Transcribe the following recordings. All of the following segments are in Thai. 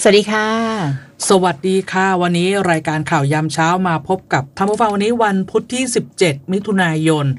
สวัสดีค่ะสวัสดีค่ะวันนี้รายการข่าวยามเช้ามาพบกับท่านผู้ฟังวันนี้วันพุธที่17มิถุนายน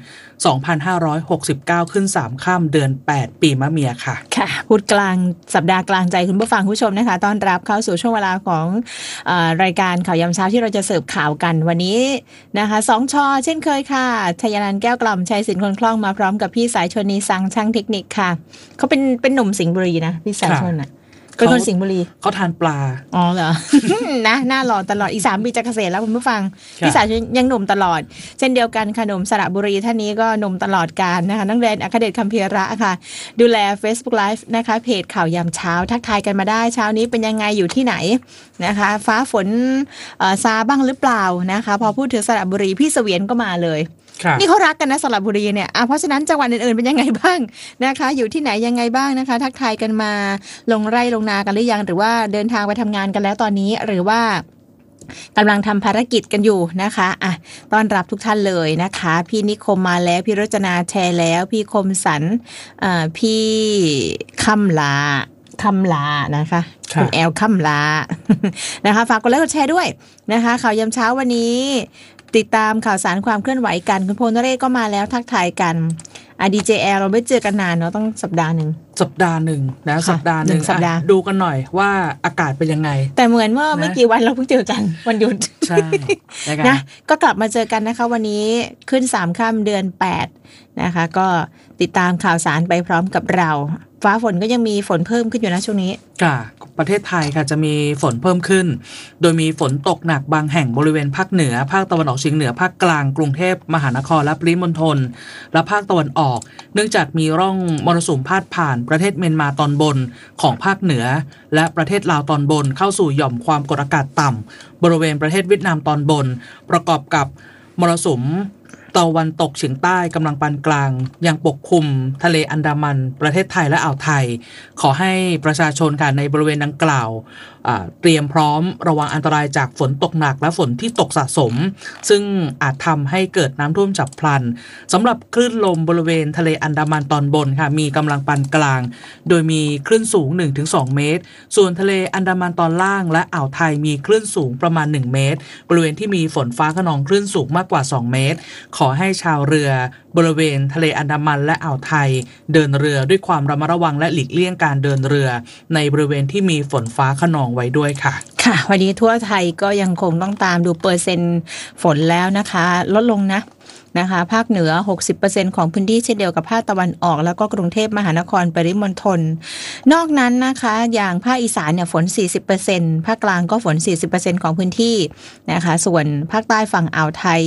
2569ขึ้น3ค่ำเดือน8ปีมะเมียค่ะค่ะพุธกลางสัปดาห์กลางใจคุณผู้ฟังผู้ชมนะคะต้อนรับเข้าสู่ช่วงเวลาของรายการข่าวยามเช้าที่เราจะเสิร์ฟข่าวกันวันนี้นะคะ2 ชอเช่นเคยค่ะชัยนันท์แก้วกล่อมชัยสินคนคล่องมาพร้อมกับพี่สายชนนีสังช่างเทคนิคค่ะเขาเป็นหนุ่มสิงห์บุรีนะพี่สายชนน่ะเป็นคนสิงห์บุรีเขาทานปลาอ๋อเหรอ นะหน้าหล่อตลอดอีก3 ปีจะเกษียณแล้วคุณผู้ฟังพี่สายยังหนุ่มตลอดเช่นเดียวกันค่ะหนุ่มสระบุรีท่านนี้ก็หนุ่มตลอดกาลนะคะน้องแดนอัครเดชคัมภีระค่ะดูแล Facebook Live นะคะเพจข่าวยามเช้าทักทายกันมาได้เช้านี้เป็นยังไงอยู่ที่ไหนนะคะฟ้าฝนซาบ้างหรือเปล่านะคะพอพูดถึงสระบุรีพี่เสวียนก็มาเลยนี่เขารักกันนะสระบุรีเนี่ยเพราะฉะนั้นจังหวัดอื่นๆเป็นยังไงบ้างนะคะอยู่ที่ไหนยังไงบ้างนะคะทักทายกันมาลงไร่ลงนากันหรือยังหรือว่าเดินทางไปทำงานกันแล้วตอนนี้หรือว่ากำลังทำภารกิจกันอยู่นะคะต้อนรับทุกท่านเลยนะคะพี่นิคมมาแล้วพี่รจนาแชร์แล้วพี่คมสันพี่คำลานะคะคุณแอลคำลานะคะฝากกดไลค์กดแชร์ด้วยนะคะข่าวยามเช้าวันนี้ติดตามข่าวสารความเคลื่อนไหวกันคุณพลนเรศก็มาแล้วทักทายกันDJL เราไม่เจอกันนานเนาะต้องสัปดาห์หนึ่งนะสัปดาห์หนึ่งดูกันหน่อยว่าอากาศเป็นยังไงแต่เหมือนว่าไม่กี่วันเราเพิ่งเจอกันวันหยุดใช่นะก็กลับมาเจอกันนะคะวันนี้ขึ้น3 ค่ำเดือน8นะคะก็ติดตามข่าวสารไปพร้อมกับเราฟ้าฝนก็ยังมีฝนเพิ่มขึ้นอยู่นะช่วงนี้ค่ะประเทศไทยค่ะจะมีฝนเพิ่มขึ้นโดยมีฝนตกหนักบางแห่งบริเวณภาคเหนือภาคตะวันออกเฉียงเหนือภาคกลางกรุงเทพมหานครและปริมณฑลและภาคตะวันออกเนื่องจากมีร่องมรสุมพาดผ่านประเทศเมียนมาตอนบนของภาคเหนือและประเทศลาวตอนบนเข้าสู่หย่อมความกดอากาศต่ำบริเวณประเทศเวียดนามตอนบนประกอบกับมรสุมตะวันตกเฉียงใต้กำลังปานกลางยังปกคลุมทะเลอันดามันประเทศไทยและอ่าวไทยขอให้ประชาชนค่ะในบริเวณดังกล่าวเตรียมพร้อมระวังอันตรายจากฝนตกหนักและฝนที่ตกสะสมซึ่งอาจทำให้เกิดน้ำท่วมฉับพลันสำหรับคลื่นลมบริเวณทะเลอันดามันตอนบนค่ะมีกำลังปานกลางโดยมีคลื่นสูง 1-2 เมตรส่วนทะเลอันดามันตอนล่างและอ่าวไทยมีคลื่นสูงประมาณ1 เมตรบริเวณที่มีฝนฟ้าคะนองคลื่นสูงมากกว่า2 เมตรขอให้ชาวเรือบริเวณทะเลอันดามันและอ่าวไทยเดินเรือด้วยความระมัดระวังและหลีกเลี่ยงการเดินเรือในบริเวณที่มีฝนฟ้าคะนองไว้ด้วยค่ะค่ะวันนี้ทั่วไทยก็ยังคงต้องตามดูเปอร์เซ็นต์ฝนแล้วนะคะลดลงนะคะภาคเหนือ 60% ของพื้นที่เช่นเดียวกับภาคตะวันออกแล้วก็กรุงเทพมหานครปริมณฑลนอกนั้นนะคะอย่างภาคอีสานเนี่ยฝน 40% ภาคกลางก็ฝน 40% ของพื้นที่นะคะส่วนภาคใต้ฝั่งอ่าวไทย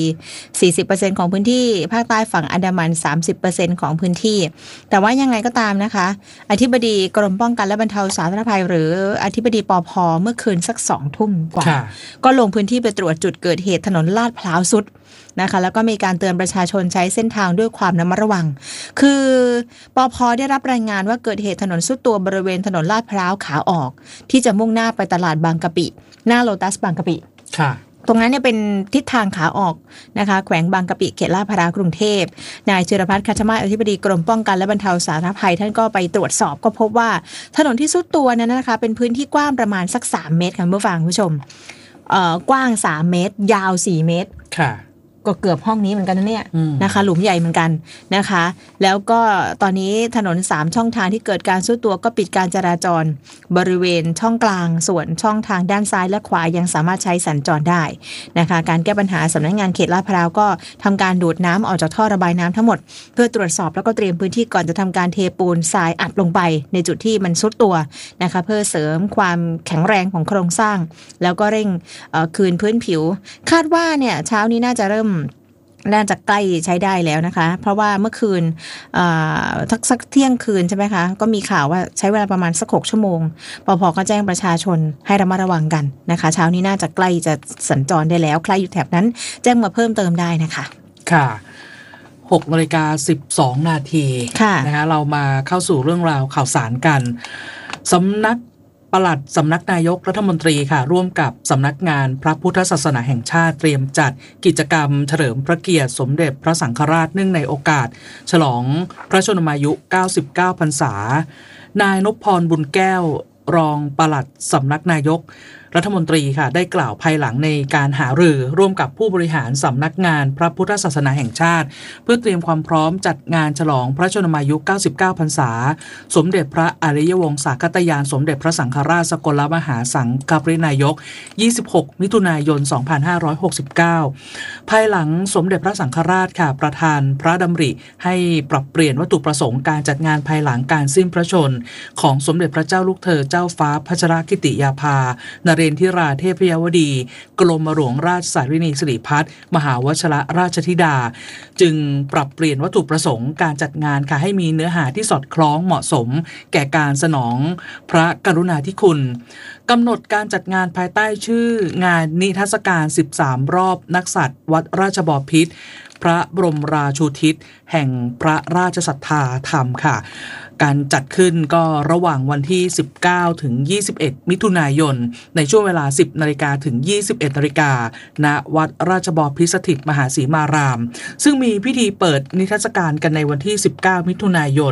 40% ของพื้นที่ภาคใต้ฝั่งอันดามัน 30% ของพื้นที่แต่ว่ายังไงก็ตามนะคะอธิบดีกรมป้องกันและบรรเทาสาธารณภัยหรืออธิบดีปภ.เมื่อคืนสัก 20:00 น.กว่าก็ลงพื้นที่ไปตรวจจุดเกิดเหตุถนนลาดพร้าวสุดนะคะแล้วก็มีการเตือนประชาชนใช้เส้นทางด้วยความระมัดระวังคือปภ.ได้รับรายงานว่าเกิดเหตุถนนทรุดตัวบริเวณถนนลาดพร้าวขาออกที่จะมุ่งหน้าไปตลาดบางกะปิหน้าโลตัสบางกะปิค่ะตรงนั้นเนี่ยเป็นทิศทางขาออกนะคะแขวงบางกะปิเขตลาดพร้าวกรุงเทพนายจิรพัฒน์ คัชมาศอธิบดีกรมป้องกันและบรรเทาสาธารณภัยท่านก็ไปตรวจสอบก็พบว่าถนนที่ทรุดตัวนั้นนะคะเป็นพื้นที่กว้างประมาณสัก3 เมตรค่ะผู้ชมกว้าง3 เมตรยาว4 เมตรค่ะก็เกือบห้องนี้เหมือนกันนะเนี่ยนะคะหลุมใหญ่เหมือนกันนะคะแล้วก็ตอนนี้ถนน3 ช่องทางที่เกิดการทรุดตัวก็ปิดการจราจรบริเวณช่องกลางส่วนช่องทางด้านซ้ายและขวายังสามารถใช้สัญจรได้นะคะการแก้ปัญหาสำนักงานเขตลาดพร้าวก็ทำการดูดน้ำออกจากท่อระบายน้ำทั้งหมดเพื่อตรวจสอบแล้วก็เตรียมพื้นที่ก่อนจะทำการเทปูนทรายอัดลงไปในจุดที่มันทรุดตัวนะคะเพื่อเสริมความแข็งแรงของโครงสร้างแล้วก็เร่งคืนพื้นผิวคาดว่าเนี่ยเช้านี้น่าจะใกล้ใช้ได้แล้วนะคะเพราะว่าเมื่อคืนสักเที่ยงคืนใช่ไหมคะก็มีข่าวว่าใช้เวลาประมาณสัก6 ชั่วโมงปภ.ก็แจ้งประชาชนให้ระมัดระวังกันนะคะเช้านี้น่าจะใกล้จะสัญจรได้แล้วใครอยู่แถบนั้นแจ้งมาเพิ่มเติมได้นะคะค่ะ6:12 นาทีนะคะเรามาเข้าสู่เรื่องราวข่าวสารกันสำนักปลัดสำนักนายกรัฐมนตรีค่ะร่วมกับสำนักงานพระพุทธศาสนาแห่งชาติเตรียมจัดกิจกรรมเฉลิมพระเกียรติสมเด็จพระสังฆราชเนื่องในโอกาสฉลองพระชนมายุ99 พรรษานายนพพรบุญแก้วรองปลัดสำนักนายกรัฐมนตรีค่ะได้กล่าวภายหลังในการหารือร่วมกับผู้บริหารสำนักงานพระพุทธศาสนาแห่งชาติเพื่อเตรียมความพร้อมจัดงานฉลองพระชนมายุ 99 พรรษาสมเด็จพระอริยวงศาคตยานสมเด็จพระสังฆราชสกลมหาสังฆปรินายก 26 มิถุนายน 2569 ภายหลังสมเด็จพระสังฆราชค่ะประทานพระดำริให้ปรับเปลี่ยนวัตถุประสงค์การจัดงานภายหลังการสิ้นพระชนของสมเด็จพระเจ้าลูกเธอเจ้าฟ้าพัชรกิติยาภานเรนทิราเทพยวดีกรมหลวงราชสารินีสิริพัฒน์มหาวชิรราชธิดาจึงปรับเปลี่ยนวัตถุประสงค์การจัดงานค่ะให้มีเนื้อหาที่สอดคล้องเหมาะสมแก่การสนองพระกรุณาธิคุณกำหนดการจัดงานภายใต้ชื่องานนิทรรศการ13รอบนักสัตว์วัดราชบพิตรพระบรมราชูทิศแห่งพระราชศรัทธาธรรมค่ะการจัดขึ้นก็ระหว่างวันที่19ถึง21มิถุนายนในช่วงเวลา 10 นาฬิกาถึง 21 นาฬิกาณวัดราชบพิตรสถิตมหาสีมารามซึ่งมีพิธีเปิดนิทรรศการกันในวันที่19มิถุนายน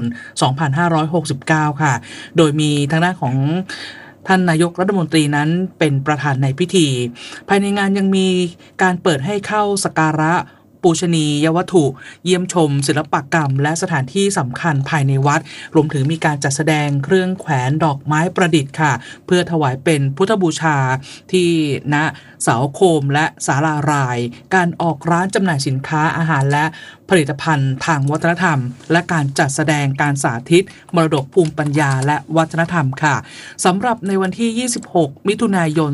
2569ค่ะโดยมีทางด้านของท่านนายกรัฐมนตรีนั้นเป็นประธานในพิธีภายในงานยังมีการเปิดให้เข้าสักการะปูชนียวัตถุเยี่ยมชมศิลปกรรมและสถานที่สำคัญภายในวัดรวมถึงมีการจัดแสดงเครื่องแขวนดอกไม้ประดิษฐ์ค่ะเพื่อถวายเป็นพุทธบูชาที่ณเสาโคมและศาลารายการออกร้านจำหน่ายสินค้าอาหารและผลิตภัณฑ์ทางวัฒนธรรมและการจัดแสดงการสาธิตมรดกภูมิปัญญาและวัฒนธรรมค่ะสำหรับในวันที่26มิถุนายน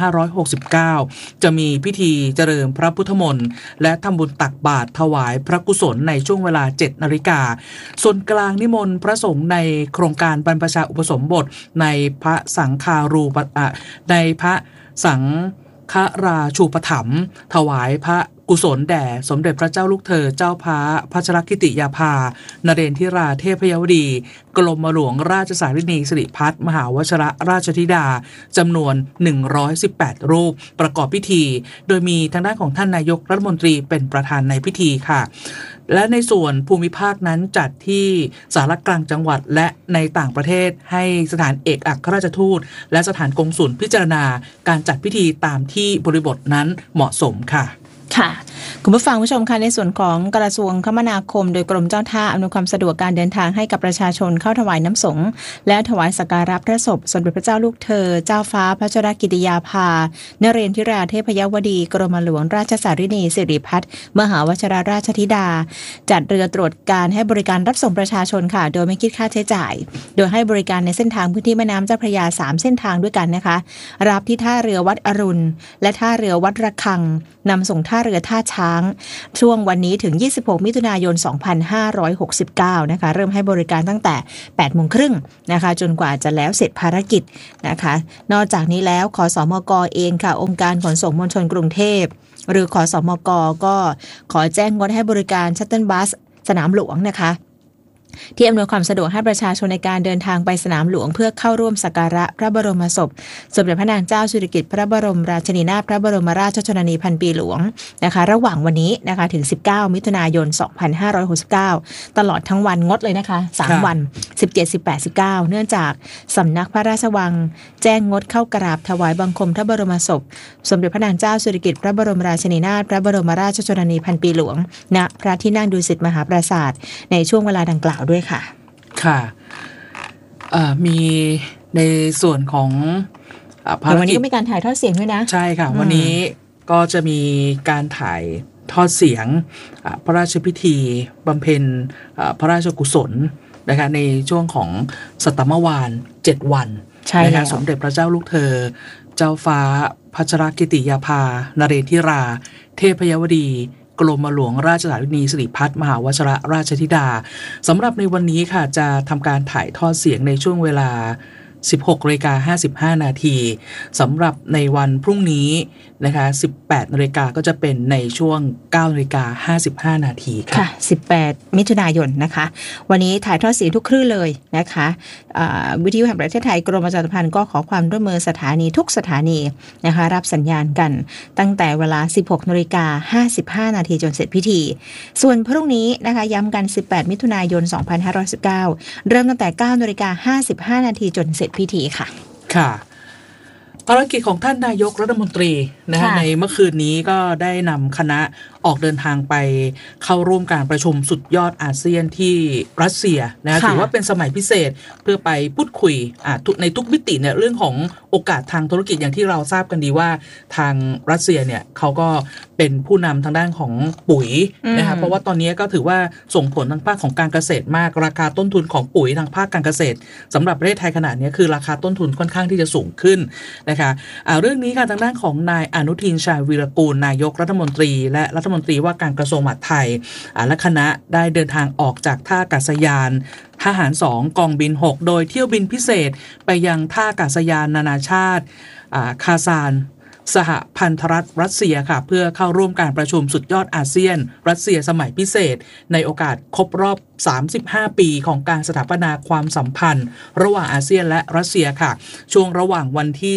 2569จะมีพิธีเจริญพระพุทธมนต์และทำบุญตักบาตรถวายพระกุศลในช่วงเวลา 7 นาฬิกาส่วนกลางนิมนต์พระสงฆ์ในโครงการบรรพชาอุปสมบทในพระสังฆารูปในพระสังฆราชูปถัมภ์ถวายพระกุศลแด่สมเด็จพระเจ้าลูกเธอเจ้าฟ้าพัชรกิติยาภานเรนทิราเทพยวดีกรมหลวงราชสารินีสิริพัฒน์มหาวชิรราชธิดาจำนวน118รูปประกอบพิธีโดยมีทางด้านของท่านนายกรัฐมนตรีเป็นประธานในพิธีค่ะและในส่วนภูมิภาคนั้นจัดที่สารกลางจังหวัดและในต่างประเทศให้สถานเอกอัครราชทูตและสถานกงสุลพิจารณาการจัดพิธีตามที่บริบทนั้นเหมาะสมค่ะค่ะคุณผู้ฟังผู้ชมค่ะในส่วนของกระทรวงคมนาคมโดยกรมเจ้าท่าอำนวยความสะดวกการเดินทางให้กับประชาชนเข้าถวายน้ำสงฆ์และถวายสักการะพระศพสมเด็จพระเจ้าลูกเธอเจ้าฟ้าพัชรกิติยาภานเรนทิราเทพยวดีกรมหลวงราชสารินีสิริพัฒน์มหาวชิรราชธิดาจัดเรือตรวจการให้บริการรับส่งประชาชนค่ะโดยไม่คิดค่าใช้จ่ายโดยให้บริการในเส้นทางพื้นที่แม่น้ำเจ้าพระยา3เส้นทางด้วยกันนะคะรับที่ท่าเรือวัดอรุณและท่าเรือวัดระฆังนำส่งท่าเรือท่าช้างช่วงวันนี้ถึง26มิถุนายน2569นะคะเริ่มให้บริการตั้งแต่ 8:30 นนะคะจนกว่าจะแล้วเสร็จภารกิจนะคะนอกจากนี้แล้วขสมกเองค่ะองค์การขนส่งมวลชนกรุงเทพหรือขสมกก็ขอแจ้งงดให้บริการชัตเทิลบัสสนามหลวงนะคะที่อำนวยความสะดวกให้ประชาชนในการเดินทางไปสนามหลวงเพื่อเข้าร่วมสักการะพระบรมศพสมเด็จพระนางเจ้าสิริกิติ์พระบรมราชินีนาถพระบรมราชชนนีพันปีหลวงนะคะระหว่างวันนี้นะคะถึง19มิถุนายน2569ตลอดทั้งวันงดเลยนะคะ3วัน17 18 19เนื่องจากสำนักพระราชวังแจ้งงดเข้ากราบถวายบังคมพระบรมศพสมเด็จพระนางเจ้าสิริกิติ์พระบรมราชินีนาถพระบรมราชชนนีพันปีหลวงณพระที่นั่งดุสิตมหาปราสาทในช่วงเวลาดังกล่าวด้วยค่ะค่ะมีในส่วนของวันนี้ก็มีการถ่ายทอดเสียงด้วยนะใช่ค่ะวันนี้ก็จะมีการถ่ายทอดเสียงพระราชพิธีบำเพ็ญพระราชกุศลนะคะในช่วงของสัตตมวาล7วันนะคะสมเด็จพระเจ้าลูกเธอเจ้าฟ้าพัชรกิติยาภานเรนทิราเทพยวดีกรมหลวงราชสารินีสิริพัฒน์มหาวชิรราชธิดาสำหรับในวันนี้ค่ะจะทำการถ่ายทอดเสียงในช่วงเวลา 16:55 นาทีสำหรับในวันพรุ่งนี้นะคะ 18 นาฬิกาก็จะเป็นในช่วง 9:55 นาทีค่ะ 18 มิถุนายนนะคะวันนี้ถ่ายทอดเสียงทุกคลื่นเลยนะคะวิทยุแห่งประเทศไทยกรมประชาสัมพันธ์ก็ขอความร่วมมือสถานีทุกสถานีนะคะรับสัญญาณกันตั้งแต่เวลา 16:55 นาทีจนเสร็จพิธีส่วนพรุ่งนี้นะคะย้ำกัน 18 มิถุนายน 2519เริ่มตั้งแต่ 9:55 นาทีจนเสร็จพิธีค่ะค่ะภารกิจของท่านนายกรัฐมนตรีนะคะในเมื่อคืนนี้ก็ได้นำคณะออกเดินทางไปเข้าร่วมการประชุมสุดยอดอาเซียนที่รัสเซียนะถือว่าเป็นสมัยพิเศษเพื่อไปพูดคุยในทุกมิติเนี่ยเรื่องของโอกาสทางธุรกิจอย่างที่เราทราบกันดีว่าทางรัสเซียเนี่ยเขาก็เป็นผู้นำทางด้านของปุ๋ยนะคะเพราะว่าตอนนี้ก็ถือว่าส่งผลทางภาคของการเกษตรมากราคาต้นทุนของปุ๋ยทางภาคการเกษตรสำหรับประเทศไทยขณะนี้คือราคาต้นทุนค่อนข้างที่จะสูงขึ้นนะคะเรื่องนี้ค่ะทางด้านของนายอนุทินชาญวีรกูลนายกรัฐมนตรีและรัฐมนตรีว่าการกระทรวงมหาดไทยและคณะได้เดินทางออกจากท่าอากาศยานทหาร2กองบิน6โดยเที่ยวบินพิเศษไปยังท่าอากาศยานนานาชาติคาซานสหพันธรัฐรัสเซียค่ะเพื่อเข้าร่วมการประชุมสุดยอดอาเซียนรัสเซียสมัยพิเศษในโอกาสครบรอบ35 ปีของการสถาปนาความสัมพันธ์ระหว่างอาเซียนและรัสเซียค่ะช่วงระหว่างวันที่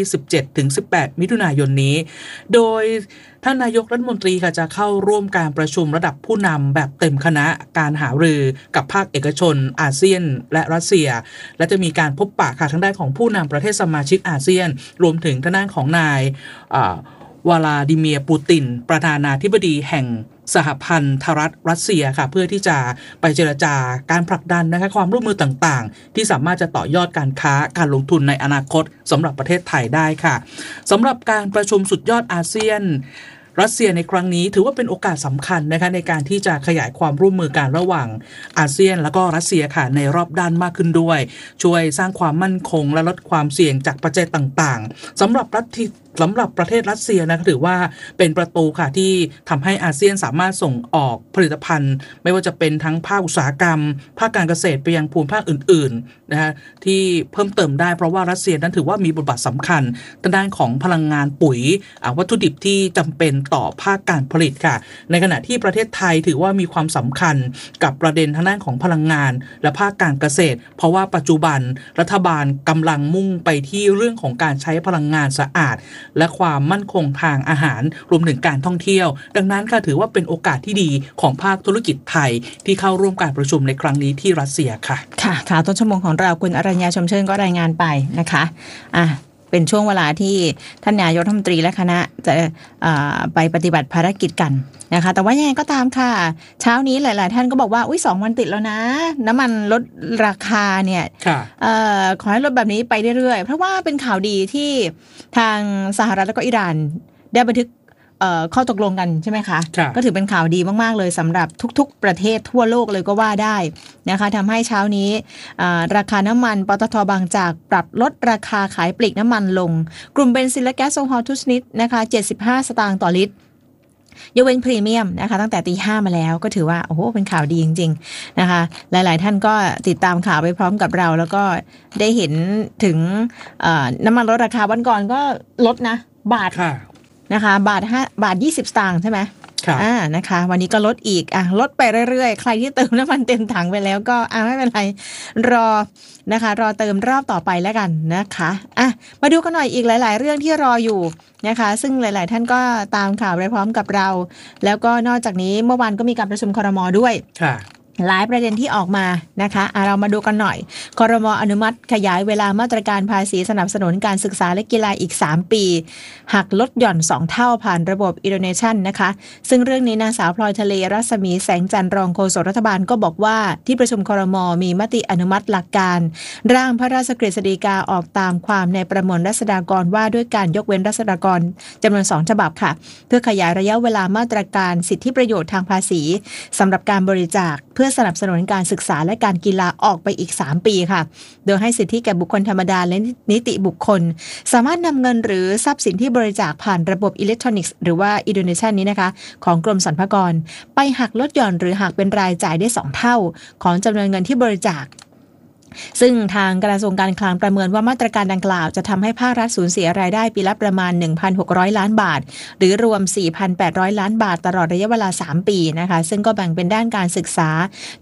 17-18 มิถุนายนนี้โดยท่านนายกรัฐมนตรีค่ะจะเข้าร่วมการประชุมระดับผู้นำแบบเต็มคณะการหารือกับภาคเอกชนอาเซียนและรัสเซียและจะมีการพบปะค่ะทางด้านของผู้นำประเทศสมาชิกอาเซียนรวมถึงทางด้านของนายวลาดิเมียร์ปูตินประธานาธิบดีแห่งสหพันธรัฐรัสเซียค่ะเพื่อที่จะไปเจรจาการผลักดันนะคะความร่วมมือต่างๆที่สามารถจะต่อยอดการค้าการลงทุนในอนาคตสำหรับประเทศไทยได้ค่ะสำหรับการประชุมสุดยอดอาเซียนรัสเซียในครั้งนี้ถือว่าเป็นโอกาสสำคัญนะคะในการที่จะขยายความร่วมมือกันระหว่างอาเซียนแล้วก็รัสเซียค่ะในรอบด้านมากขึ้นด้วยช่วยสร้างความมั่นคงและลดความเสี่ยงจากปัจจัยต่างๆสำหรับประเทศรัสเซียนะถือว่าเป็นประตูค่ะที่ทำให้อาเซียนสามารถส่งออกผลิตภัณฑ์ไม่ว่าจะเป็นทั้งภาคอุตสาหกรรมภาคการเกษตรไปยังภูมิภาคอื่นๆนะฮะที่เพิ่มเติมได้เพราะว่ารัสเซียนั้นถือว่ามีบทบาทสำคัญทางด้านของพลังงานปุ๋ยวัตถุดิบที่จำเป็นต่อภาคการผลิตค่ะในขณะที่ประเทศไทยถือว่ามีความสำคัญกับประเด็นทางด้านของพลังงานและภาคการเกษตรเพราะว่าปัจจุบันรัฐบาลกำลังมุ่งไปที่เรื่องของการใช้พลังงานสะอาดและความมั่นคงทางอาหารรวมถึงการท่องเที่ยวดังนั้นก็ถือว่าเป็นโอกาสที่ดีของภาคธุรกิจไทยที่เข้าร่วมการประชุมในครั้งนี้ที่รัสเซียค่ะค่ะข่าวต้นชั่วโมงของเราคุณอรัญญาชมเชิญก็รายงานไปนะคะเป็นช่วงเวลาที่ท่านนายกรัฐมนตรีและคณะจะไปปฏิบัติภารกิจกันนะคะแต่ว่ายังไงก็ตามค่ะเช้านี้หลายๆท่านก็บอกว่าอุ้ย2 วันติดแล้วนะน้ำมันลดราคาเนี่ยขอให้ลดแบบนี้ไปเรื่อยๆเพราะว่าเป็นข่าวดีที่ทางสหรัฐและก็อิหร่านได้บันทึกข้อตกลงกันใช่ไหมคะก็ถือเป็นข่าวดีมากๆเลยสำหรับทุกๆประเทศทั่วโลกเลยก็ว่าได้นะคะทำให้เช้านี้ราคาน้ำมันปตท.บางจากปรับลดราคาขายปลีกน้ำมันลงกลุ่มเบนซินและแก๊สโซฮอลทุกชนิดนะคะ75 สตางค์ต่อลิตรยกเว้นพรีเมียมนะคะตั้งแต่ตี 5มาแล้วก็ถือว่าโอ้โหเป็นข่าวดีจริงๆนะคะหลายๆท่านก็ติดตามข่าวไปพร้อมกับเราแล้วก็ได้เห็นถึงน้ำมันลดราคาวันก่อนก็ลดนะบาทนะคะบาท 20 สตางค์ใช่ไหมนะคะวันนี้ก็ลดอีกลดไปเรื่อยๆใครที่เติมน้ำมันเต็มถังไปแล้วก็ไม่เป็นไรรอเติมรอบต่อไปแล้วกันนะคะมาดูกันหน่อยอีกหลายๆเรื่องที่รออยู่นะคะซึ่งหลายๆท่านก็ตามข่าวไปพร้อมกับเราแล้วก็นอกจากนี้เมื่อวานก็มีการประชุมครม.ด้วยหลายประเด็นที่ออกมานะคะเรามาดูกันหน่อยครม.อนุมัติขยายเวลามาตรการภาษีสนับสนุนการศึกษาและกีฬาอีก3 ปีหักลดหย่อน2 เท่าผ่านระบบอิโดเนชันนะคะซึ่งเรื่องนี้นางสาวพลอยทะเลรัศมีแสงจันทร์รองโฆษกรัฐบาลก็บอกว่าที่ประชุมครม.มีมติอนุมัติหลักการร่างพระราชกฤษฎีกาออกตามความในประมวลราษฎากรว่าด้วยการยกเว้นราษฎากรจำนวน2 ฉบับค่ะเพื่อขยายระยะเวลามาตรการสิทธิประโยชน์ทางภาษีสำหรับการบริจาคเพื่อสนับสนุนการศึกษาและการกีฬาออกไปอีก3 ปีค่ะโดยให้สิทธิแก่บุคคลธรรมดาและนิติบุคคลสามารถนำเงินหรือทรัพย์สินที่บริจาคผ่านระบบอิเล็กทรอนิกส์หรือว่าอิโดเนชันนี้นะคะของกรมสรรพากรไปหักลดหย่อนหรือหักเป็นรายจ่ายได้2 เท่าของจำนวนเงินที่บริจาคซึ่งทางกระทรวงการคลังประเมินว่ามาตรการดังกล่าวจะทำให้ภาครัฐสูญเสียรายได้ปีละประมาณ 1,600 ล้านบาทหรือรวม 4,800 ล้านบาทตลอดระยะเวลา3 ปีนะคะซึ่งก็แบ่งเป็นด้านการศึกษา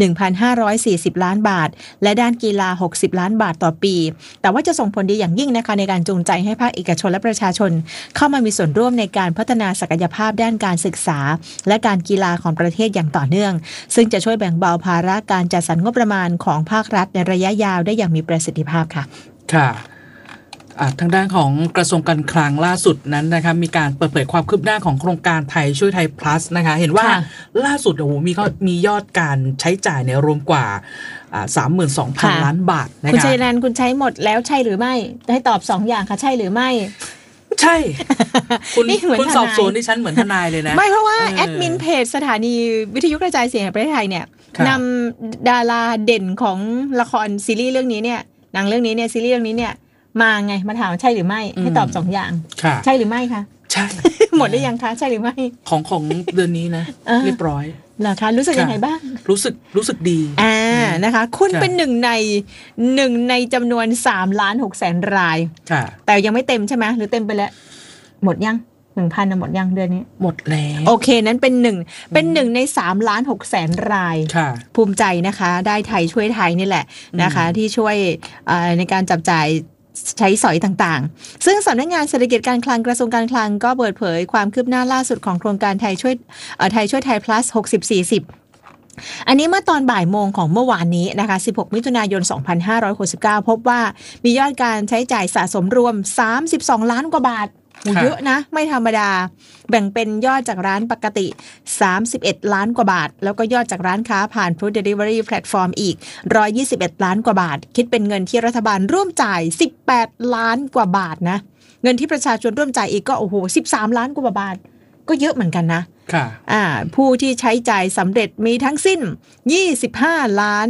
1,540 ล้านบาทและด้านกีฬา60 ล้านบาทต่อปีแต่ว่าจะส่งผลดีอย่างยิ่งนะคะในการจูงใจให้ภาคเอกชนและประชาชนเข้ามามีส่วนร่วมในการพัฒนาศักยภาพด้านการศึกษาและการกีฬาของประเทศอย่างต่อเนื่องซึ่งจะช่วยแบ่งเบาภาระการจัดสรรงบประมาณของภาครัฐในระยะยาวได้อย่างมีประสิทธิภาพค่ะทางด้านของกระทรวงการคลังล่าสุดนั้นนะคะมีการเปิดเผยความคืบหน้าของโครงการไทยช่วยไทย plus นะคะเห็นว่าล่าสุดโอ้โหมียอดการใช้จ่ายเนี่ยรวมกว่า32,000 ล้านบาทนะคะคุณชัยนันท์คุณใช้หมดแล้วใช่หรือไม่ให้ตอบ2อย่างค่ะใช่หรือไม่ใช่คุณสอบสวนดิฉันเหมือนทนายเลยนะไม่เพราะว่าแอดมินเพจสถานีวิทยุกระจายเสียงแห่งประเทศไทยเนี่ยนำดาราเด่นของละครซีรีส์เรื่องนี้เนี่ยหนังเรื่องนี้เนี่ยซีรีส์เรื่องนี้เนี่ยมาไงมาถามใช่หรือไม่ให้ตอบ2อย่างใช่หรือไม่คะใช่หมดได้ยังคะใช่หรือไม่ของเดือนนี้นะเรียบร้อยเหรอคะรู้สึกยังไงบ้างรู้สึกดีนะคะคุณเป็นหนึ่งในจำนวน3,600,000 รายแต่ยังไม่เต็มใช่ไหมหรือเต็มไปแล้วหมดยัง 1,000 หมดยังเดือนนี้หมดแล้วโอเคนั้นเป็นหนึ่งใน3,600,000 รายภูมิใจนะคะได้ไทยช่วยไทยนี่แหละนะคะที่ช่วยในการจับจ่ายใช้สอยต่างๆซึ่งสำนักงานเศรษฐกิจการคลังกระทรวงการคลังก็เปิดเผยความคืบหน้าล่าสุดของโครงการไทยช่วยไทย plus 60-40อันนี้เมื่อตอนบ่ายโมงของเมื่อวานนี้นะคะ16 มิถุนายน 2569พบว่ามียอดการใช้จ่ายสะสมรวม32 ล้านกว่าบาทเยอะนะไม่ธรรมดาแบ่งเป็นยอดจากร้านปกติ31 ล้านกว่าบาทแล้วก็ยอดจากร้านค้าผ่าน Food Delivery Platform อีก121 ล้านกว่าบาทคิดเป็นเงินที่รัฐบาลร่วมจ่าย18 ล้านกว่าบาทนะเงินที่ประชาชนร่วมจ่ายอีกก็โอ้โห13 ล้านกว่าบาทก็เยอะเหมือนกันนะผู้ที่ใช้จ่ายสำเร็จมีทั้งสิ้น25 ล้าน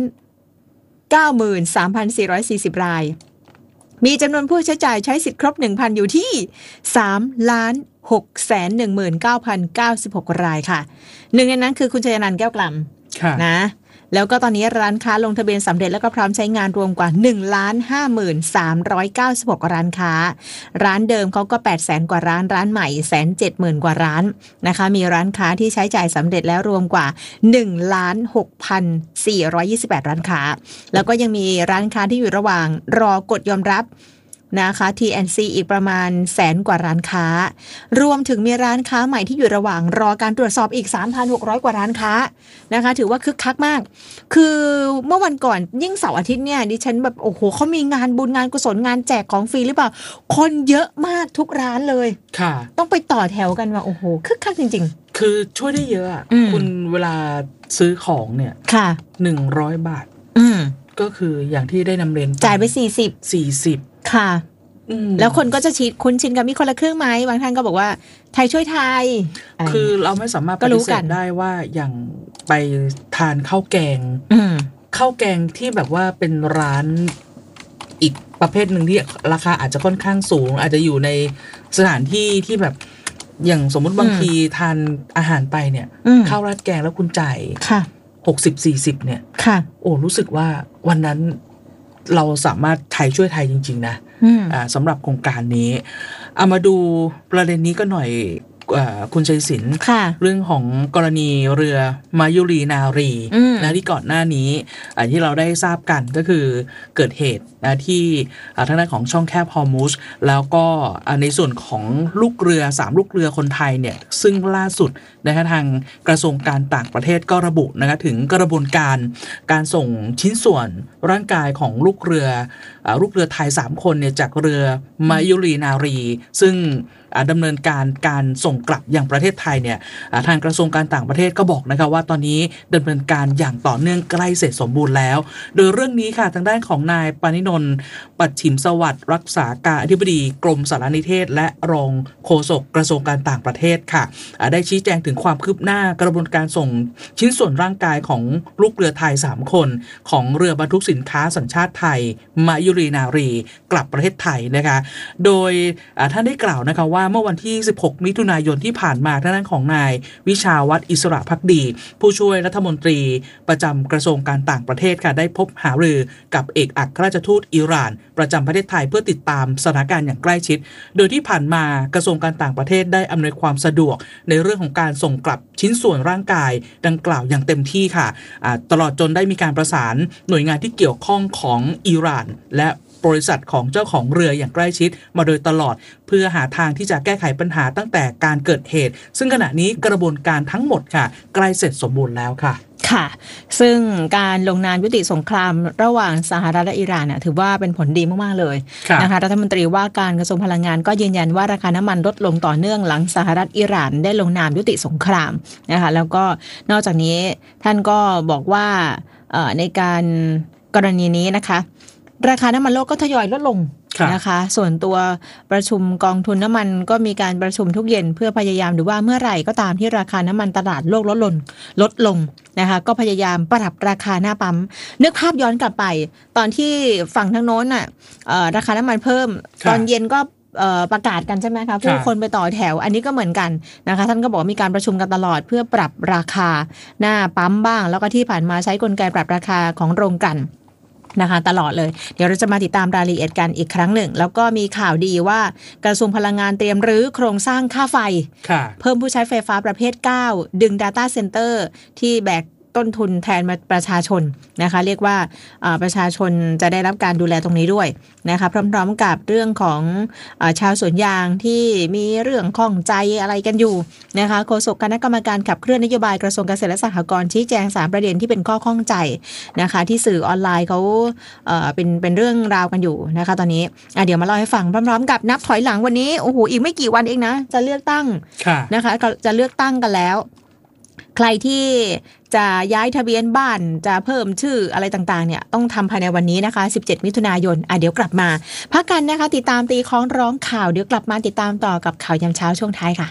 93,440 รายมีจำนวนผู้ใช้จ่ายใช้สิทธิ์ครบ 1,000 อยู่ที่ 3,619,096 รายค่ะหนึ่งในนั้นคือคุณชัยนันท์แก้วกล่ำนะแล้วก็ตอนนี้ร้านค้าลงทะเบียนสำเร็จแล้วก็พร้อมใช้งานรวมกว่า 1,53,996 ร้านค้าร้านเดิมเขาก็ 800,000 กว่าร้านใหม่ 170,000 กว่าร้านนะคะมีร้านค้าที่ใช้จ่ายสำเร็จแล้วรวมกว่า 16,428 ร้านค้าแล้วก็ยังมีร้านค้าที่อยู่ระหว่างรอกดยอมรับนะคะ TNC อีกประมาณ100,000 กว่าร้านค้ารวมถึงมีร้านค้าใหม่ที่อยู่ระหว่างรอการตรวจสอบอีก 3,600 กว่าร้านค้านะคะถือว่าคึกคักมากคือเมื่อวันก่อนยิ่งเสาร์อาทิตย์เนี่ยดิฉันแบบโอ้โหเขามีงานบุญงานกุศลงานแจกของฟรีหรือเปล่าคนเยอะมากทุกร้านเลยค่ะต้องไปต่อแถวกันว่าโอ้โหคึกคักจริงๆคือช่วยได้เยอะคุณเวลาซื้อของเนี่ยค่ะ 100 บาทก็คืออย่างที่ได้นำเรียนจ่ายไป40ค่ะแล้วคนก็จะคุ้นชินกับมีคนละเครื่องไหมบางท่านก็บอกว่าไทยช่วยไทยคือเราไม่สามารถปฏิเสธได้ว่าอย่างไปทานข้าวแกงที่แบบว่าเป็นร้านอีกประเภทหนึ่งที่ราคาอาจจะค่อนข้างสูงอาจจะอยู่ในสถานที่ที่แบบอย่างสมมุติบางทีทานอาหารไปเนี่ยข้าวราดแกงแล้วคุณจ่าย60-40เนี่ยโอ้รู้สึกว่าวันนั้นเราสามารถไทยช่วยไทยจริงๆนะสำหรับโครงการนี้เอามาดูประเด็นนี้ก็หน่อยคุณชัยศิลป์เรื่องของกรณีเรือมายุรีนารีนะที่ก่อนหน้านี้ที่เราได้ทราบกันก็คือเกิดเหตุนะที่ทางด้านของช่องแคบฮอร์มุสแล้วก็ในส่วนของลูกเรือ3ลูกเรือคนไทยเนี่ยซึ่งล่าสุดนะคะทางกระทรวงการต่างประเทศก็ระบุนะคะถึงกระบวนการส่งชิ้นส่วนร่างกายของลูกเรือไทย3คนเนี่ยจากเรือมายุรีนารีซึ่งดำเนินการส่งกลับอย่างประเทศไทยเนี่ยทางกระทรวงการต่างประเทศก็บอกนะคะว่าตอนนี้ดำเนินการอย่างต่อเนื่องใกล้เสร็จสมบูรณ์แล้วโดยเรื่องนี้ค่ะทางด้านของนายปณินนท์ปัจฉิมสวัสดิ์รักษาการอธิบดีกรมสารนิเทศและรองโฆษกกระทรวงการต่างประเทศค่ะได้ชี้แจงถึงความคืบหน้ากระบวนการส่งชิ้นส่วนร่างกายของลูกเรือไทย3คนของเรือบรรทุกสินค้าสัญชาติไทยมายุรีนารีกลับประเทศไทยนะคะโดยท่านได้กล่าวนะคะว่าเมื่อวันที่16 มิถุนายนที่ผ่านมาทางด้านของนายวิชาวัฒน์อิสระภักดีผู้ช่วยรัฐมนตรีประจำกระทรวงการต่างประเทศค่ะได้พบหารือกับเอกอัครราชทูตอิหร่านประจำประเทศไทยเพื่อติดตามสถานการณ์อย่างใกล้ชิดโดยที่ผ่านมากระทรวงการต่างประเทศได้อำนวยความสะดวกในเรื่องของการส่งกลับชิ้นส่วนร่างกายดังกล่าวอย่างเต็มที่ค่ะตลอดจนได้มีการประสานหน่วยงานที่เกี่ยวข้องของอิหร่านและบริษัทของเจ้าของเรืออย่างใกล้ชิดมาโดยตลอดเพื่อหาทางที่จะแก้ไขปัญหาตั้งแต่การเกิดเหตุซึ่งขณะนี้กระบวนการทั้งหมดค่ะใกล้เสร็จสมบูรณ์แล้วค่ะค่ะซึ่งการลงนามยุติสงครามระหว่างสหรัฐและอิหร่านถือว่าเป็นผลดีมากๆเลยนะคะรัฐมนตรีว่าการกระทรวงพลังงานก็ยืนยันว่าราคาน้ำมันลดลงต่อเนื่องหลังสหรัฐอิหร่านได้ลงนามยุติสงครามนะคะแล้วก็นอกจากนี้ท่านก็บอกว่าในการกรณีนี้นะคะราคาน้ำมันโลกก็ทยอยลดลงนะคะส่วนตัวประชุมกองทุนน้ำมันก็มีการประชุมทุกเย็นเพื่อพยายามดูว่าเมื่อไหร่ก็ตามที่ราคาน้ำมันตลาดโลกลดลงนะคะก็พยายามปรับราคาหน้าปั๊มนึกภาพย้อนกลับไปตอนที่ฝั่งทางโน้นราคาน้ำมันเพิ่มตอนเย็นก็ประกาศกันใช่ไหมคะผู้คนไปต่อแถวอันนี้ก็เหมือนกันนะคะท่านก็บอกมีการประชุมกันตลอดเพื่อปรับราคาหน้าปั๊มบ้างแล้วก็ที่ผ่านมาใช้กลไกปรับราคาของโรงกลั่นนะคะตลอดเลยเดี๋ยวเราจะมาติดตามรายละเอียดกันอีกครั้งหนึ่งแล้วก็มีข่าวดีว่ากระทรวงพลังงานเตรียมรื้อโครงสร้างค่าไฟเพิ่มผู้ใช้ไฟฟ้าประเภท9ดึง Data Center ที่แบกต้นทุนแทนมาประชาชนนะคะเรียกว่าประชาชนจะได้รับการดูแลตรงนี้ด้วยนะคะพร้อมๆกับเรื่องของชาวสวนยางที่มีเรื่องข้องใจอะไรกันอยู่นะคะโฆษกคณะกรรมการขับเคลื่อนนโยบายกระทรวงเกษตรและสหกรณ์ชี้แจง3ประเด็นที่เป็นข้อข้องใจนะคะที่สื่อออนไลน์เขาเป็นเรื่องราวกันอยู่นะคะตอนนี้เดี๋ยวมาเล่าให้ฟังพร้อมๆกับนับถอยหลังวันนี้โอ้โหอีกไม่กี่วันเองนะจะเลือกตั้งนะคะจะเลือกตั้งกันแล้วใครที่จะย้ายทะเบียนบ้านจะเพิ่มชื่ออะไรต่างๆเนี่ยต้องทำภายในวันนี้นะคะ17มิถุนายนเดี๋ยวกลับมาพักกันนะคะติดตามตีคล้องร้องข่าวเดี๋ยวกลับมาติดตามต่อกับข่าวยามเช้าช่วงท้ายค่ะ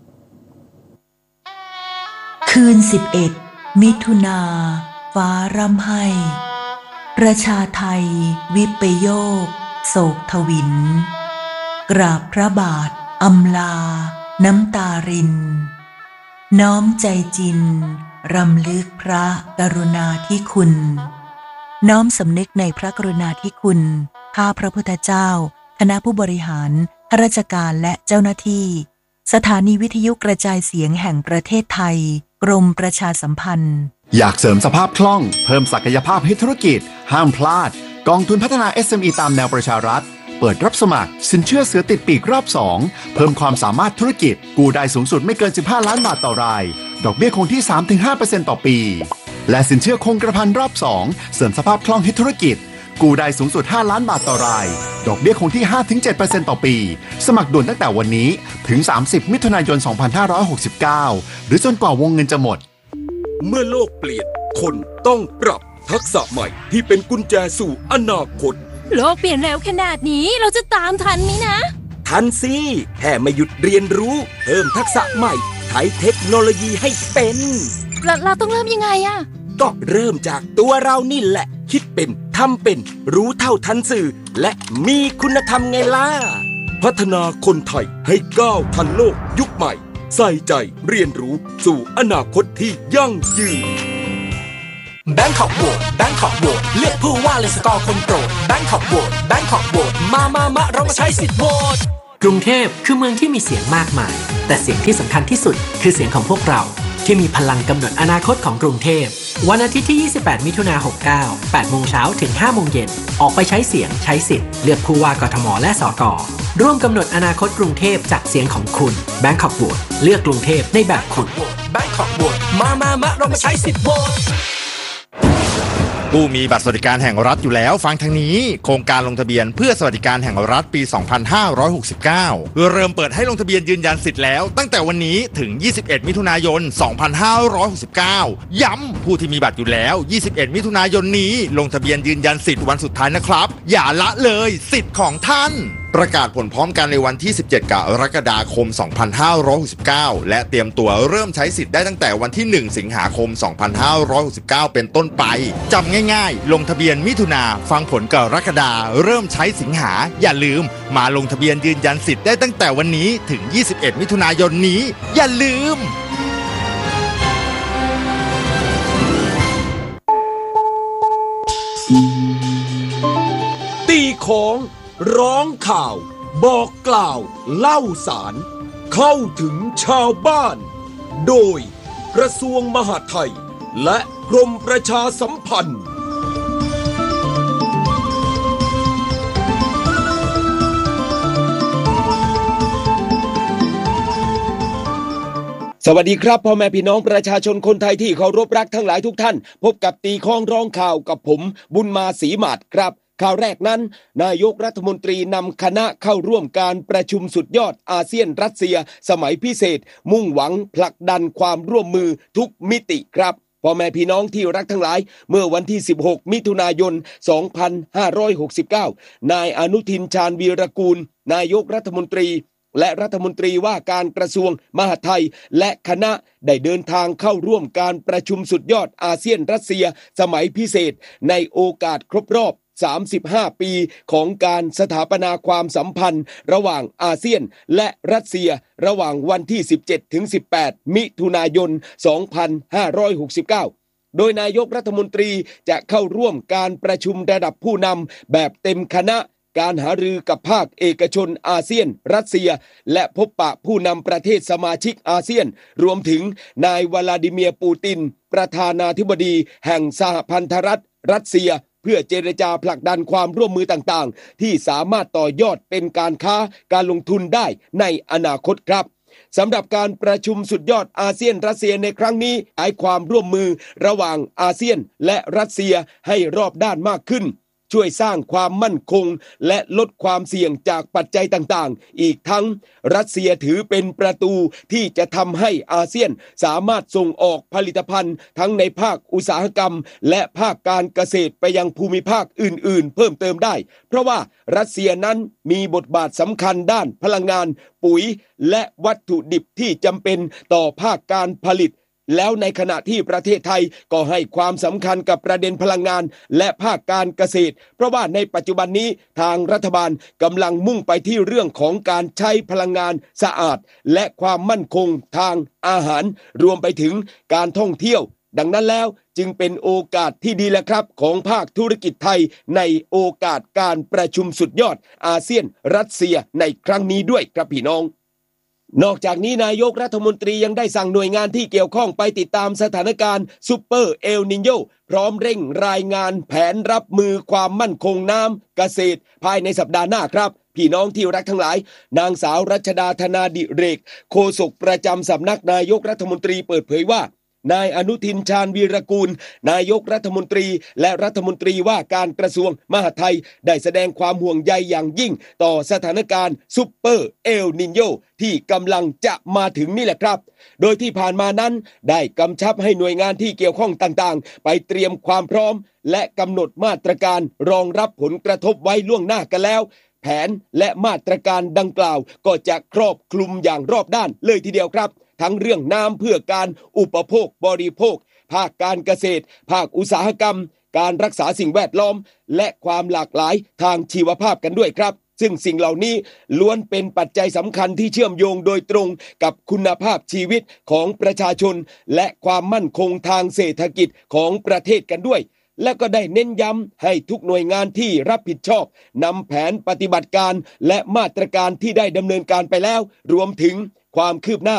คืน11มิถุนาฟ้าร่ำไห้ประชาไทยวิปโยคโศกทวินกราบพระบาทอำลาน้ำตารินน้อมใจจินรำลึกพระกรุณาธิคุณน้อมสำนึกในพระกรุณาธิคุณข้าพระพุทธเจ้าคณะผู้บริหารข้าราชการและเจ้าหน้าที่สถานีวิทยุกระจายเสียงแห่งประเทศไทยกรมประชาสัมพันธ์อยากเสริมสภาพคล่องเพิ่มศักยภาพให้ธุรกิจห้ามพลาดกองทุนพัฒนา SME ตามแนวประชารัฐเปิดรับสมัครสินเชื่อเสือติดปีกรอบ2เพิ่มความสามารถธุรกิจกู้ได้สูงสุดไม่เกิน15ล้านบาทต่อรายดอกเบี้ยคงที่ 3-5% ต่อปีและสินเชื่อคงกระพันรอบ2เสริมสภาพคล่องให้ธุรกิจกู้ได้สูงสุด5ล้านบาทต่อรายดอกเบี้ยคงที่ 5-7% ต่อปีสมัครด่วนตั้งแต่วันนี้ถึง30มิถุนายน2569หรือจนกว่าวงเงินจะหมดเมื่อโลกเปลี่ยนคนต้องปรับทักษะใหม่ที่เป็นกุญแจสู่อนาคตโลกเปลี่ยนเร็วขนาดนี้เราจะตามทันไหมนะทันสิแค่ไม่หยุดเรียนรู้เพิ่มทักษะใหม่ใช้เทคโนโลยีให้เป็นเราต้องเริ่มยังไงอะก็เริ่มจากตัวเรานี่แหละคิดเป็นทำเป็นรู้เท่าทันสื่อและมีคุณธรรมไงล่ะพัฒนาคนไทยให้ก้าวทันโลกยุคใหม่ใส่ใจเรียนรู้สู่อนาคตที่ยั่งยืน Bangkok Vote Bangkok Vote เลือกผู้ว่าเลยสกอร์คนโปรด Bangkok Vote Bangkok Vote มาเรามาใช้สิทธิ์โหวตกรุงเทพคือเมืองที่มีเสียงมากมายแต่เสียงที่สำคัญที่สุดคือเสียงของพวกเราที่มีพลังกำหนดอนาคตของกรุงเทพวันอาทิตย์ที่28มิถุนายน69 8 โมงเช้าถึง 5 โมงเย็นออกไปใช้เสียงใช้สิทธิ์เลือกผู้ว่ากทมและสกร่วมกำหนดอนาคตกรุงเทพจากเสียงของคุณ Bangkok Vote เลือกกรุงเทพในแบบคุณ Bangkok Vote มาเรามาใช้สิทธิ์โหวตผู้มีบัตรสวัสดิการแห่งรัฐอยู่แล้วฟังทางนี้โครงการลงทะเบียนเพื่อสวัสดิการแห่งรัฐปี 2569 เริ่มเปิดให้ลงทะเบียนยืนยันสิทธิ์แล้วตั้งแต่วันนี้ถึง 21 มิถุนายน 2569 ย้ำผู้ที่มีบัตรอยู่แล้ว 21 มิถุนายนนี้ลงทะเบียนยืนยันสิทธิ์วันสุดท้ายนะครับอย่าละเลยสิทธิ์ของท่านประกาศผลพร้อมกันในวันที่ 17 กรกฎาคม 2569 และเตรียมตัวเริ่มใช้สิทธิ์ได้ตั้งแต่วันที่ 1 สิงหาคม 2569 เป็นต้นไปจำง่ายๆลงทะเบียนมิถุนาฟังผลกรกฎาเริ่มใช้สิงหาอย่าลืมมาลงทะเบียนยืนยันสิทธิ์ได้ตั้งแต่วันนี้ถึง 21 มิถุนายนนี้อย่าลืมตีของร้องข่าวบอกกล่าวเล่าสารเข้าถึงชาวบ้านโดยกระทรวงมหาดไทยและกรมประชาสัมพันธ์สวัสดีครับพ่อแม่พี่น้องประชาชนคนไทยที่เคารพรักทั้งหลายทุกท่านพบกับตีข้องร้องข่าวกับผมบุญมาศรีหมาดครับข่าวแรกนั้นนายกรัฐมนตรีนำคณะเข้าร่วมการประชุมสุดยอดอาเซียนรัสเซียสมัยพิเศษมุ่งหวังผลักดันความร่วมมือทุกมิติครับพ่อแม่พี่น้องที่รักทั้งหลายเมื่อวันที่16มิถุนายน2569นายอนุทินชาญวีรกูลนายกรัฐมนตรีและรัฐมนตรีว่าการกระทรวงมหาดไทยและคณะได้เดินทางเข้าร่วมการประชุมสุดยอดอาเซียนรัสเซียสมัยพิเศษในโอกาสครบรอบ35 ปีของการสถาปนาความสัมพันธ์ระหว่างอาเซียนและรัสเซียระหว่างวันที่17ถึง18มิถุนายน2569โดยนายกรัฐมนตรีจะเข้าร่วมการประชุมระดับผู้นำแบบเต็มคณะการหารือกับภาคเอกชนอาเซียนรัสเซียและพบปะผู้นำประเทศสมาชิกอาเซียนรวมถึงนายวลาดิเมียร์ปูตินประธานาธิบดีแห่งสหพันธรัฐรัสเซียเพื่อเจรจาผลักดันความร่วมมือต่างๆที่สามารถต่อยอดเป็นการค้าการลงทุนได้ในอนาคตครับสำหรับการประชุมสุดยอดอาเซียนรัสเซียในครั้งนี้ขยายความร่วมมือระหว่างอาเซียนและรัสเซียให้รอบด้านมากขึ้นช่วยสร้างความมั่นคงและลดความเสี่ยงจากปัจจัยต่างๆอีกทั้งรัสเซียถือเป็นประตูที่จะทำให้อาเซียนสามารถส่งออกผลิตภัณฑ์ทั้งในภาคอุตสาหกรรมและภาคการเกษตรไปยังภูมิภาคอื่นๆเพิ่มเติมได้เพราะว่ารัสเซียนั้นมีบทบาทสำคัญด้านพลังงานปุ๋ยและวัตถุดิบที่จำเป็นต่อภาคการผลิตแล้วในขณะที่ประเทศไทยก็ให้ความสำคัญกับประเด็นพลังงานและภาคการเกษตรเพราะว่าในปัจจุบันนี้ทางรัฐบาลกำลังมุ่งไปที่เรื่องของการใช้พลังงานสะอาดและความมั่นคงทางอาหารรวมไปถึงการท่องเที่ยวดังนั้นแล้วจึงเป็นโอกาสที่ดีแล้วครับของภาคธุรกิจไทยในโอกาสการประชุมสุดยอดอาเซียนรัสเซียในครั้งนี้ด้วยครับพี่น้องนอกจากนี้นายกรัฐมนตรียังได้สั่งหน่วยงานที่เกี่ยวข้องไปติดตามสถานการณ์ซุปเปอร์เอลนิโญพร้อมเร่งรายงานแผนรับมือความมั่นคงน้ำเกษตรภายในสัปดาห์หน้าครับพี่น้องที่รักทั้งหลายนางสาวรัชดาธนาดิเรกโฆษกประจำสำนักนายกรัฐมนตรีเปิดเผยว่านายอนุทินชาญวีรกูลนายกรัฐมนตรีและรัฐมนตรีว่าการกระทรวงมหาดไทยได้แสดงความห่วงใยอย่างยิ่งต่อสถานการณ์ซุปเปอร์เอลนิโญที่กำลังจะมาถึงนี่แหละครับโดยที่ผ่านมานั้นได้กำชับให้หน่วยงานที่เกี่ยวข้องต่างๆไปเตรียมความพร้อมและกำหนดมาตรการรองรับผลกระทบไว้ล่วงหน้ากันแล้วแผนและมาตรการดังกล่าวก็จะครอบคลุมอย่างรอบด้านเลยทีเดียวครับทั้งเรื่องน้ำเพื่อการอุปโภคบริโภคภาคการเกษตรภาคอุตสาหกรรมการรักษาสิ่งแวดล้อมและความหลากหลายทางชีวภาพกันด้วยครับซึ่งสิ่งเหล่านี้ล้วนเป็นปัจจัยสำคัญที่เชื่อมโยงโดยตรงกับคุณภาพชีวิตของประชาชนและความมั่นคงทางเศรษฐกิจของประเทศกันด้วยและก็ได้เน้นย้ำให้ทุกหน่วยงานที่รับผิดชอบนำแผนปฏิบัติการและมาตรการที่ได้ดำเนินการไปแล้วรวมถึงความคืบหน้า